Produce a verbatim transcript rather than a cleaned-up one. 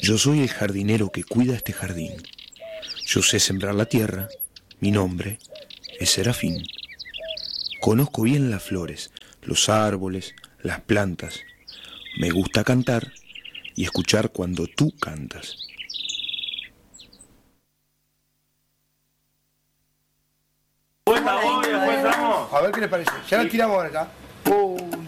Yo soy el jardinero que cuida este jardín. Yo sé sembrar la tierra. Mi nombre es Serafín. Conozco bien las flores, los árboles, las plantas. Me gusta cantar y escuchar cuando tú cantas. A ver qué les parece. Ya la tiramos ahora acá. Oh.